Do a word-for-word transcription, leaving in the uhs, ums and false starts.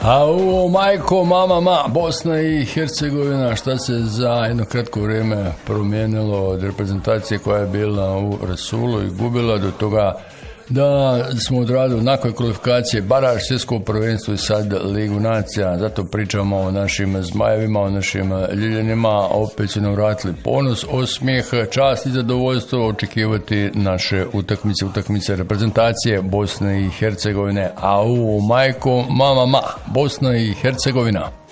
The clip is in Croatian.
A u majko, mama, ma, Bosna i Hercegovina, šta se za jedno kratko vrijeme promijenilo od reprezentacije koja je bila u Rasulu i gubila do toga da smo odradili nakon kvalifikacije baraž, svjetsko prvenstvo i sad Ligu nacija. Zato pričamo o našim zmajevima, o našim ljiljanima, opet su nam vratili ponos, osmijeh, čast i zadovoljstvo očekivati naše utakmice, utakmice reprezentacije Bosne i Hercegovine. A u majko, mama, ma, Bosna i Hercegovina.